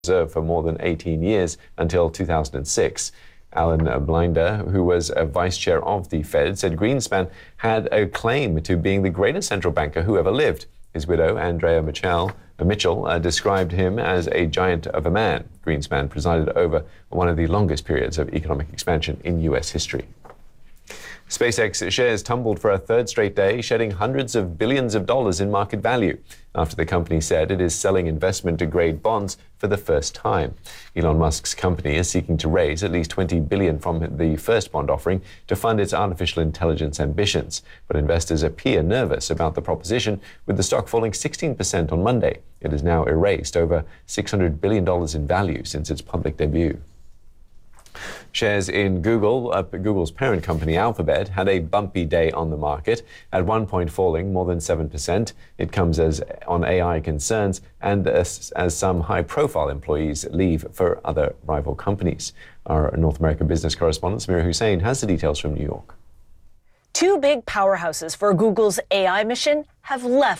reserve for more than 18 years until 2006. Alan Blinder, who was a vice chair of the Fed, said Greenspan had a claim to being the greatest central banker who ever lived. His widow, Andrea Mitchell, described him as a giant of a man. Greenspan presided over one of the longest periods of economic expansion in U.S. history. SpaceX shares tumbled for a third straight day, shedding hundreds of billions of dollars in market value after the company said it is selling investment-grade bonds for the first time. Elon Musk's company is seeking to raise at least $20 billion from the first bond offering to fund its artificial intelligence ambitions. But investors appear nervous about the proposition, with the stock falling 16% on Monday. It has now erased over $600 billion in value since its public debut. Shares in Google's parent company Alphabet, had a bumpy day on the market, at one point falling more than 7%. It comes on AI concerns and as some high-profile employees leave for other rival companies. Our North America business correspondent Samira Hussein has the details from New York. Two big powerhouses for Google's AI mission have left